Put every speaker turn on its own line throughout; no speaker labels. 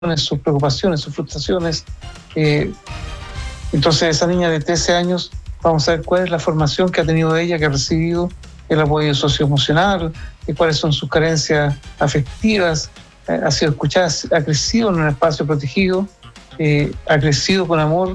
sus preocupaciones, sus frustraciones. Entonces esa niña de 13 años, vamos a ver cuál es la formación que ha tenido ella, que ha recibido, el apoyo socioemocional, cuáles son sus carencias afectivas, ha sido escuchada, ha crecido en un espacio protegido, ha crecido con amor,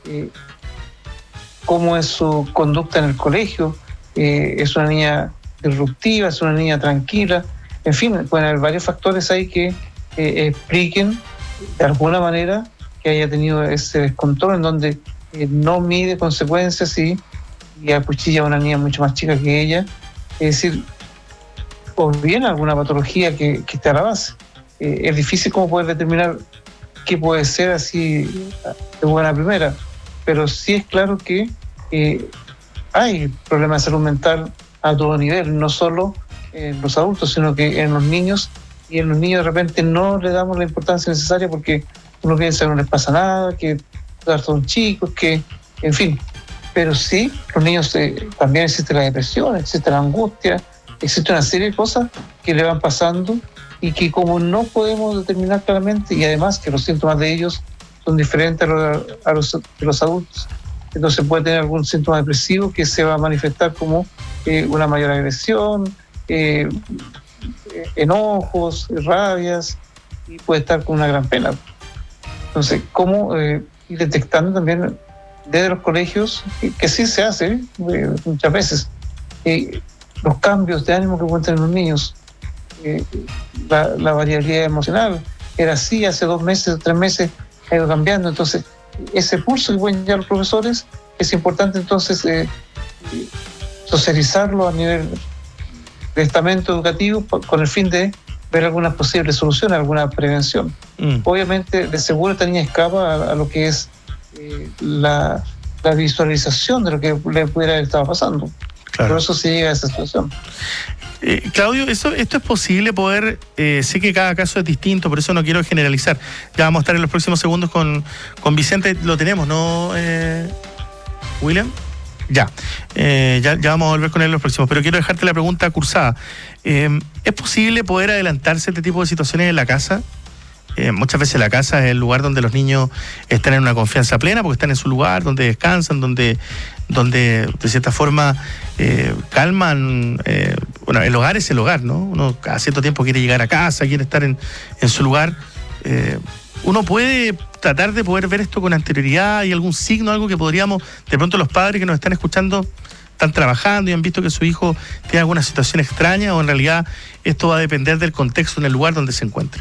cómo es su conducta en el colegio, es una niña disruptiva, es una niña tranquila, en fin, pueden haber varios factores ahí que expliquen de alguna manera que haya tenido ese descontrol en donde no mide consecuencias y acuchilla a una niña mucho más chica que ella, es decir, o bien alguna patología que esté a la base. Es difícil como poder determinar qué puede ser así de buena primera, pero sí es claro que hay problemas de salud mental a todo nivel, no solo en los adultos, sino que en los niños, y en los niños de repente no le damos la importancia necesaria porque uno piensa que no les pasa nada, que son chicos, que, en fin, pero sí, los niños también existe la depresión, existe la angustia, existe una serie de cosas que le van pasando y que como no podemos determinar claramente, y además que los síntomas de ellos son diferentes a los de los adultos, entonces puede tener algún síntoma depresivo que se va a manifestar como una mayor agresión, enojos, rabias, y puede estar con una gran pena. Entonces, ¿cómo ir detectando también desde los colegios, que sí se hace muchas veces, los cambios de ánimo que encuentran los niños, la variabilidad emocional, era así hace 2 meses, 3 meses, ha ido cambiando, entonces ese pulso que pueden llevar los profesores, es importante entonces socializarlo a nivel de estamento educativo con el fin de ver algunas posibles soluciones, alguna prevención. Obviamente, de seguro esta niña escapa a lo que es la visualización de lo que le pudiera haber estado pasando. Claro. Por eso se llega a esa situación.
Claudio, esto es posible poder, sé que cada caso es distinto, por eso no quiero generalizar. Ya vamos a estar en los próximos segundos con Vicente, lo tenemos, ¿no, William? Ya vamos a volver con él en los próximos, pero quiero dejarte la pregunta cursada. ¿Es posible poder adelantarse a este tipo de situaciones en la casa? Muchas veces la casa es el lugar donde los niños están en una confianza plena, porque están en su lugar, donde descansan, donde de cierta forma calman. Bueno, el hogar es el hogar, ¿no? Uno cada cierto tiempo quiere llegar a casa, quiere estar en su lugar. Uno puede tratar de poder ver esto con anterioridad. ¿Hay algún signo, algo que podríamos, de pronto los padres que nos están escuchando están trabajando y han visto que su hijo tiene alguna situación extraña, o en realidad esto va a depender del contexto en el lugar donde se encuentre?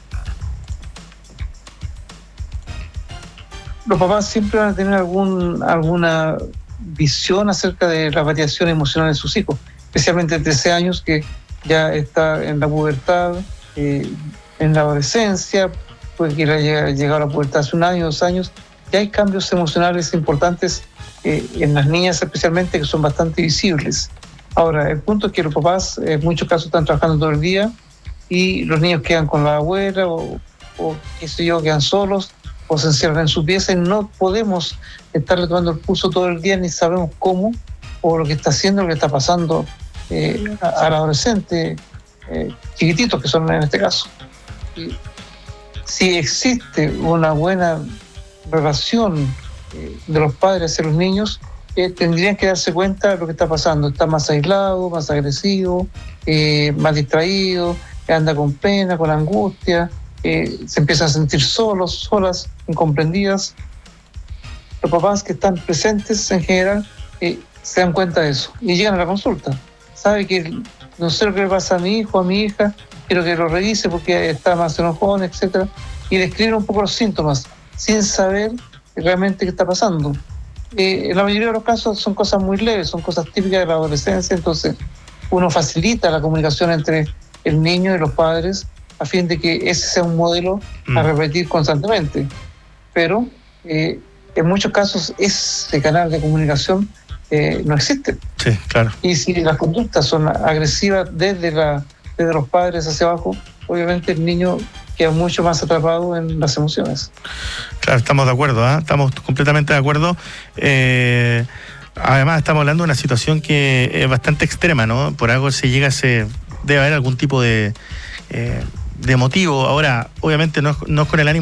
Los papás siempre van a tener alguna visión acerca de la variación emocional de sus hijos, especialmente de 13 años, que ya está en la pubertad, en la adolescencia, puede que haya llegado a la pubertad hace 1 año, 2 años. Ya hay cambios emocionales importantes en las niñas especialmente, que son bastante visibles. Ahora, el punto es que los papás en muchos casos están trabajando todo el día y los niños quedan con la abuela o qué sé yo, quedan solos o se encierran en su pieza y no podemos estarle tomando el pulso todo el día, ni sabemos cómo o lo que está haciendo, lo que está pasando al adolescente, chiquititos que son en este caso. Y si existe una buena relación de los padres hacia los niños, tendrían que darse cuenta de lo que está pasando. Está más aislado, más agresivo, más distraído, anda con pena, con angustia, se empiezan a sentir solos, solas, incomprendidas. Los papás que están presentes en general se dan cuenta de eso y llegan a la consulta. Sabe que no sé lo que le pasa a mi hijo, a mi hija, quiero que lo revise porque está más enojón, etcétera, y describen un poco los síntomas sin saber realmente qué está pasando. En la mayoría de los casos son cosas muy leves, son cosas típicas de la adolescencia, entonces uno facilita la comunicación entre el niño y los padres a fin de que ese sea un modelo a repetir constantemente. Pero en muchos casos ese canal de comunicación no existe.
Sí, claro.
Y si las conductas son agresivas desde los padres hacia abajo, obviamente el niño queda mucho más atrapado en las emociones.
Claro, estamos de acuerdo, estamos completamente de acuerdo. Además estamos hablando de una situación que es bastante extrema, ¿no? Por algo debe haber algún tipo de motivo. Ahora, obviamente no es con el ánimo